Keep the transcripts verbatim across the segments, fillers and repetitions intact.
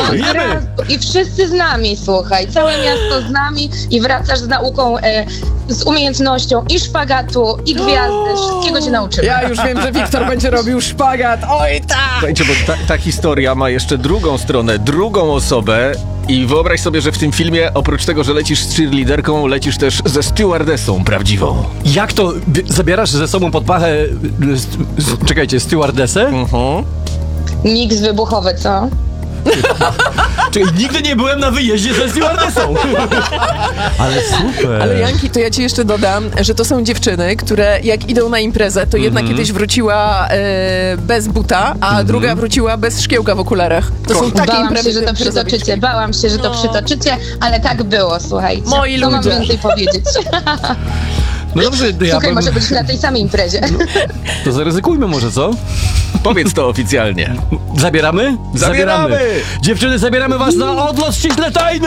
Od Wiemy. razu. I wszyscy z nami, słuchaj. Całe miasto z nami i wracasz z nauką, e, z umiejętnością i szpagatu, i gwiazdy. Wszystkiego cię nauczymy. Ja już wiem, że Wiktor będzie robił szpagat. Oj, tak! Słuchajcie, bo ta, ta historia ma jeszcze drugą stronę, drugą osobę i wyobraź sobie, że w tym filmie oprócz tego, że lecisz z cheerleaderką, lecisz też ze stewardessą prawdziwą. Jak to? Bie- Zabierasz ze sobą pod pachę, y, s- s- czekajcie, stewardessę? Mhm. Miks wybuchowy, co? Czyli nigdy nie byłem na wyjeździe ze stewardessą. Ale super. Ale Janki, to ja ci jeszcze dodam, że to są dziewczyny, które jak idą na imprezę, to jedna kiedyś wróciła e, bez buta, a druga wróciła bez szkiełka w okularach. To są takie Bałam imprezy, się, że to przytoczycie, bałam się, że to No. przytoczycie, ale tak było, słuchajcie. Moi Co mam ludzie. więcej powiedzieć? No dobrze, to ja Słuchaj, bym... może być na tej samej imprezie. To zaryzykujmy może, co? Powiedz to oficjalnie. Zabieramy? Zabieramy! Dziewczyny, zabieramy was na odlot ściśle tajny!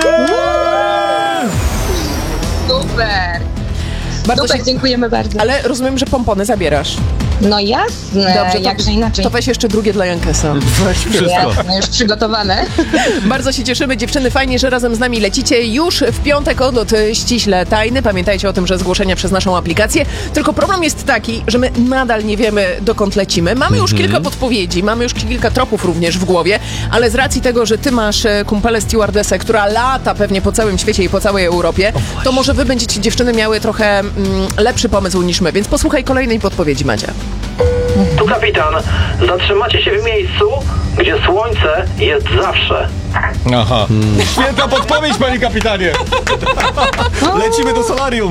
Super! Bardzo Super, się... dziękujemy bardzo. Ale rozumiem, że pompony zabierasz. No jasne, Dobrze, to, jakże inaczej. to weź jeszcze drugie dla Jankesa. Weź wszystko. Jasne, już przygotowane. Bardzo się cieszymy, dziewczyny, fajnie, że razem z nami lecicie. Już w piątek odlot y, ściśle tajny. Pamiętajcie o tym, że zgłoszenia przez naszą aplikację. Tylko problem jest taki, że my nadal nie wiemy, dokąd lecimy. Mamy już kilka podpowiedzi, mamy już kilka tropów również w głowie, ale z racji tego, że ty masz e, kumpelę stewardessę, która lata pewnie po całym świecie i po całej Europie, to może wy będziecie, dziewczyny, miały trochę mm, lepszy pomysł niż my, więc posłuchaj kolejnej podpowiedzi, Madzia. Tu kapitan. Zatrzymacie się w miejscu, gdzie słońce jest zawsze. Aha. Świetna podpowiedź, panie kapitanie. Lecimy do solarium.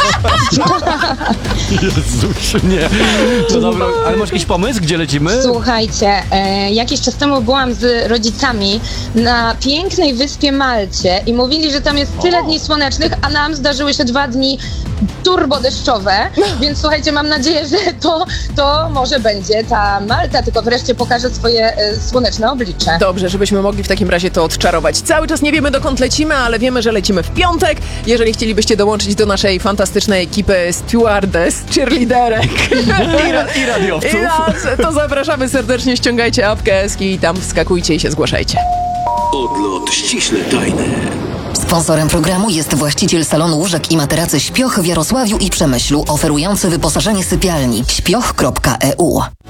Jezus, nie. No dobra, ale masz jakiś pomysł, gdzie lecimy? Słuchajcie, e, jakiś czas temu byłam z rodzicami na pięknej wyspie Malcie i mówili, że tam jest tyle dni słonecznych, a nam zdarzyły się dwa dni turbo deszczowe, więc słuchajcie, mam nadzieję, że to, to może będzie ta Malta, tylko wreszcie pokaże swoje e, słoneczne oblicze. Dobrze, żebyśmy mogli w takim razie to odczarować. Cały czas nie wiemy, dokąd lecimy, ale wiemy, że lecimy w piątek. Jeżeli chcielibyście dołączyć do naszej fantastycznej ekipy stewardess, cheerleaderek I, ra- i radiowców. i nas, to zapraszamy serdecznie, ściągajcie apkę Eski i tam wskakujcie i się zgłaszajcie. Odlot ściśle tajny. Sponsorem programu jest właściciel salonu łóżek i materacy Śpioch w Jarosławiu i Przemyślu, oferujący wyposażenie sypialni śpioch kropka e u.